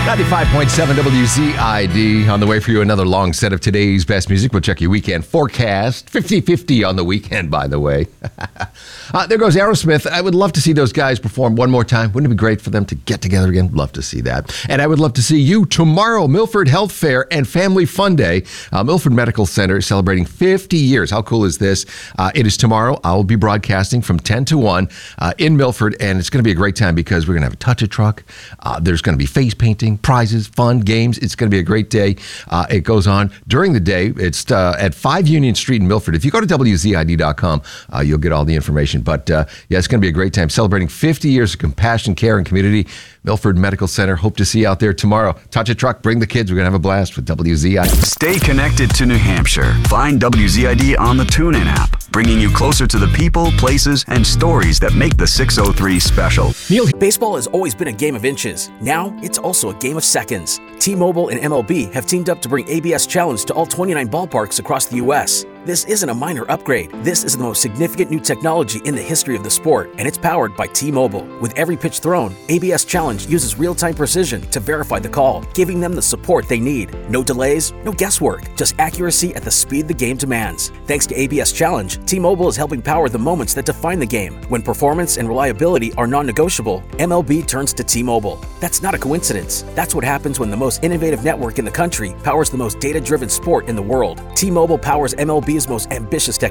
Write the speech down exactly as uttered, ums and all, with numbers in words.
ninety-five point seven W Z I D on the way for you. Another long set of today's best music. We'll check your weekend forecast. fifty-fifty on the weekend, by the way. uh, there goes Aerosmith. I would love to see those guys perform one more time. Wouldn't it be great for them to get together again? Love to see that. And I would love to see you tomorrow. Milford Health Fair and Family Fun Day. Uh, Milford Medical Center celebrating fifty years. How cool is this? Uh, it is tomorrow. I will be broadcasting from ten to one uh, in Milford, and it's going to be a great time because we're going to have a touch-a-truck. Uh, there's going to be face painting, prizes, fun, games. It's going to be a great day. Uh, it goes on during the day. It's uh, at five Union Street in Milford. If you go to W Z I D dot com, uh, you'll get all the information. But uh, yeah, it's going to be a great time celebrating fifty years of compassion, care, and community. Milford Medical Center. Hope to see you out there tomorrow. Touch a truck, bring the kids. We're going to have a blast with W Z I D. Stay connected to New Hampshire. Find W Z I D on the TuneIn app, bringing you closer to the people, places, and stories that make the six oh three special. Neil, baseball has always been a game of inches. Now it's also a game of seconds. T-Mobile and M L B have teamed up to bring A B S Challenge to all twenty-nine ballparks across the U S This isn't a minor upgrade. This is the most significant new technology in the history of the sport, and it's powered by T-Mobile. With every pitch thrown, A B S Challenge uses real-time precision to verify the call, giving them the support they need. No delays, no guesswork, just accuracy at the speed the game demands. Thanks to A B S Challenge, T-Mobile is helping power the moments that define the game. When performance and reliability are non-negotiable, M L B turns to T-Mobile. That's not a coincidence. That's what happens when the most innovative network in the country powers the most data-driven sport in the world. T-Mobile powers M L B's most ambitious technology.